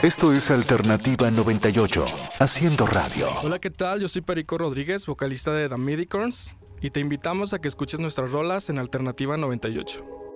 Esto es Alternativa 98, haciendo radio. Hola, ¿qué tal? Yo soy Perico Rodríguez, vocalista de The Midicorns, y te invitamos a que escuches nuestras rolas en Alternativa 98.